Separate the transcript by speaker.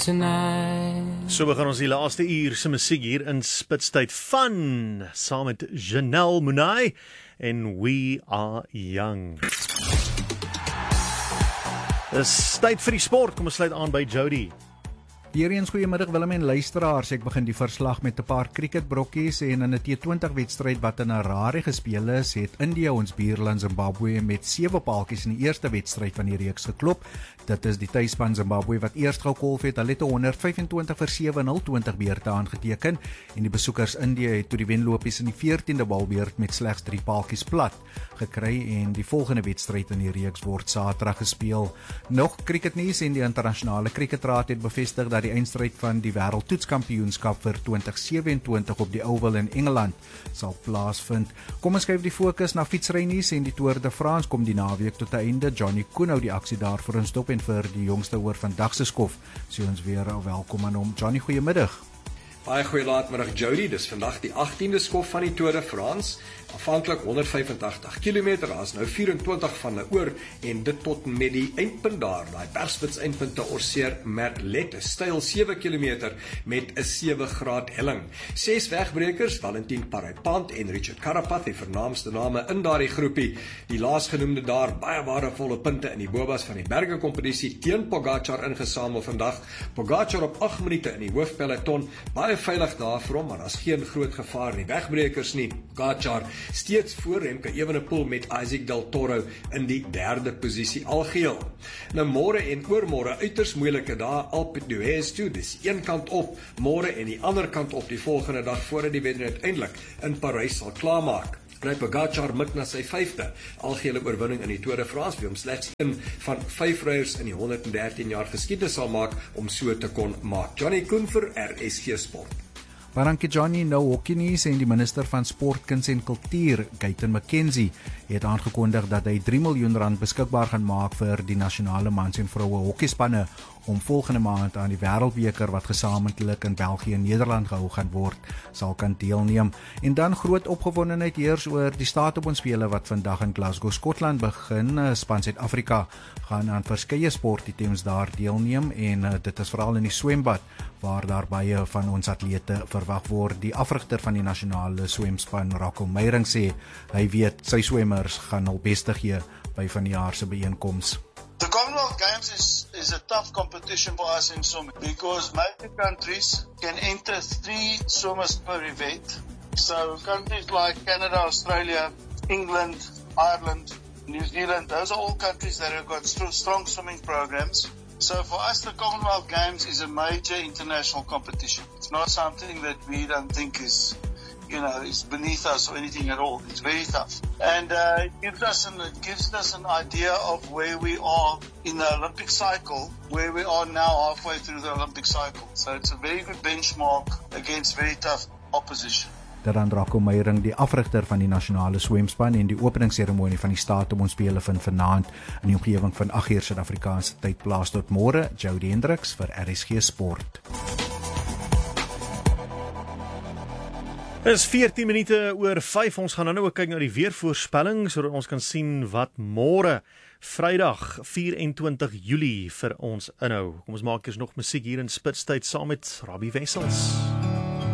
Speaker 1: tonight.
Speaker 2: So begin ons die laaste uur se musiek hier in Spitstyd van saam met Janelle Monáe en We Are Young. Dis tyd vir die sport. Kom ons sluit aan by Jody.
Speaker 3: Hiereens goeiemiddag Willem en luisteraars. Ek begin die verslag met 'n paar cricketbrokkies en in 'n T20 wedstryd wat in Harare gespeel is, het India ons buurland Zimbabwe met 7 paaltjies in die eerste wedstryd van die reeks geklop. Dit is die tuisspan Zimbabwe wat eers gekolf het. Hulle het 125 vir 7 in hul 20 beurte aangeteken en die besoekers India het toe die wenlopies in die 14de balbeurt met slegs 3 paaltjies plat gekry en die volgende wedstryd in die reeks word Saterdag gespeel. Nog cricketnuus en die internasionale cricketraad het bevestig dat die eindstryd van die wêreldtoetskampioenskap vir 2027 op die Oval in Engeland sal plaasvind. Kom ons skuif die fokus na fietsrynuus en die Tour de France kom die naweek tot 'n einde. Johnny Koen hou die aksie daar vir ons dop en vir die jongste oor vandag se skof. Sê ons weer welkom aan hom. Johnny, goeiemiddag.
Speaker 4: Baie goeie laatmiddag Jody, dis vandag die 18de skof van die Tour de France, afhanklik 185 km, daar is nou 24 van hulle oor en dit tot met die eindpunt daar, die Bergspits eindpunt te Orseer Merlet, 'n styl 7 km met 'n 7 graad helling. 6 wegbrekers, Valentin Parepant en Richard Carapaz, die vernaamste name in daardie groepie. Die laasgenoemde daar, baie waardevolle punte in die Bobas van die berge kompetisie teen Pogačar ingesamel vandag. Pogačar op 8 minute in die hoofpeloton, baie veilig daar vir hom, maar daar's geen groot gevaar in die wegbrekers nie. Pogačar steeds voor Remke Evenepoel met Isaac Del Toro in die 3de posisie algeheel. Nou môre en oormôre uiters moeilike dae Alpe d'Huez toe, dis een kant op, môre en die ander kant op die volgende dag voordat die wedren uiteindelik in Parys sal klaarmaak. Pogačar mik na sy 5de algehele oorwinning in die Tour de France, wie hom slegs een van 5 ryers in die 113 jaar geskiedenis sal maak om so te kon maak. Johnny Koen vir RSG Sport.
Speaker 3: Dankie Johnny. Nou hockeynuus en die minister van Sport, Kuns en Kultuur, Gayton McKenzie, het aangekondig dat hy R3 miljoen beskikbaar gaan maak vir die nasionale mans en vroue hockeyspanne om volgende maand aan die wêreldbeker wat gesamentlik in België en Nederland gehou gaan word, sal kan deelneem. En dan groot opgewondenheid heers oor die staatopspele wat vandag in Glasgow, Skotland begin. Span Suid-Afrika gaan aan verskeie sportitems daar deelneem en dit is veral in die swembad waar daar baie van ons atlete verwag word. Die afrigter van die nasionale swemspan, Rocco Meyring, sê hy weet sy swemmers gaan hul beste gee by vanjaar se byeenkoms.
Speaker 5: The Commonwealth Games is a tough competition for us in swimming because most countries can enter 3 swimmers per event. So countries like Canada, Australia, England, Ireland, New Zealand, those are all countries that have got strong swimming programs. So for us, the Commonwealth Games is a major international competition. It's not something that we don't think is beneath us or anything at all. It's very tough. And it gives us an idea of where we are in the Olympic cycle, where we are now halfway through the Olympic cycle. So it's a very good benchmark against very tough opposition.
Speaker 3: Dan Rocco Meyring, die afrigter van die nasionale swemspan en die openingsseremonie van die staatopspele vind vanaand in die omgewing van 8:00 Suid-Afrikaanse tyd plaas. Tot môre, Jody Hendricks vir RSG Sport.
Speaker 2: Dit is 14 minute oor 5. Ons gaan nou kyk na die weervoorspelling sodat ons kan sien wat môre, Vrydag 24 Julie vir ons inhou. Kom ons maak eers nog musiek hier in Spitstyd saam met Robbie Wessels.